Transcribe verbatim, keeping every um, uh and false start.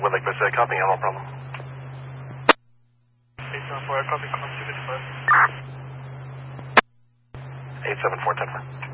Wood Lake Pacific, copy, no problem. eight seven four, copy, come two fifty-five. eight seven four, ten four.